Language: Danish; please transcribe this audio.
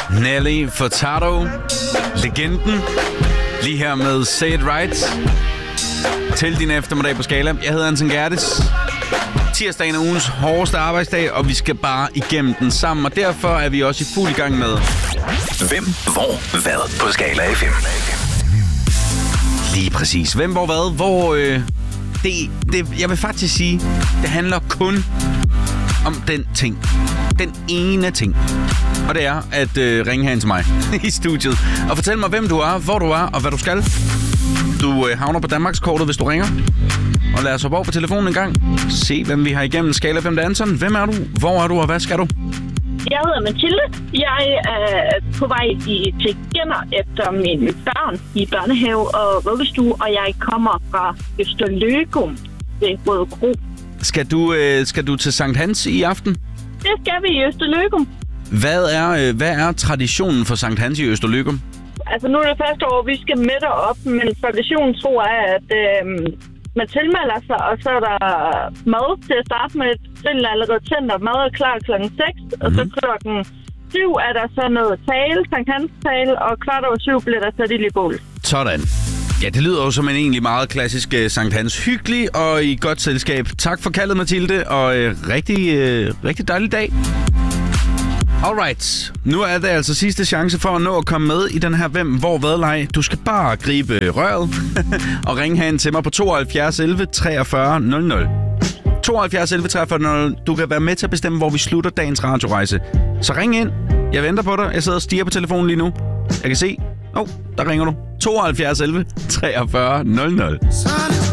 Nelly Furtado, legenden, lige her med Say It Right, til din eftermiddag på Skala. Jeg hedder Anton Gerdes. Tirsdagen er ugens hårdeste arbejdsdag, og vi skal bare igennem den sammen, og derfor er vi også i fuld gang med Hvem, hvor, hvad på Skala FM. Lige præcis. Hvem, hvor, hvad? Hvor jeg vil faktisk sige, det handler kun om den ting. Den ene ting. Og det er at ringe hen til mig i studiet og fortælle mig, hvem du er, hvor du er og hvad du skal. Du havner på Danmarkskortet, hvis du ringer. Og lad os hoppe over på telefonen en gang. Se, hvem vi har igennem. Skala 5. Anton. Hvem er du? Hvor er du, og hvad skal du? Jeg hedder Mathilde. Jeg er på vej til Genner efter mine børn i børnehave og vuggestue, og jeg kommer fra Østerløgum ved Røde Kro. Skal du til Sankt Hans i aften? Det skal vi i Østerløgum. Hvad er traditionen for Sankt Hans i Østerløgum? Altså nu er det første år, vi skal med derop, men traditionen tror jeg, at man tilmelder sig, og så er der mad til at starte med. Grillen er allerede tændt, og mad er klar klokken 6, og så klokken 7 er der så noget tale, Sankt Hans tale, og 7:15 bliver der sat ild i bål. Sådan. Ja, det lyder jo som en egentlig meget klassisk Sankt Hans. Hyggelig og i godt selskab. Tak for kaldet, Mathilde, og rigtig dejlig dag. Alright. Nu er det altså sidste chance for at nå at komme med i den her Hvem, hvor, hvad-leg. Du skal bare gribe røret og ringe hen til mig på 72 11 43 00. 72 11 43 00. Du kan være med til at bestemme, hvor vi slutter dagens radiorejse. Så ring ind. Jeg venter på dig. Jeg sidder og stiger på telefonen lige nu. Jeg kan se. Der ringer du. 72 11 43 00.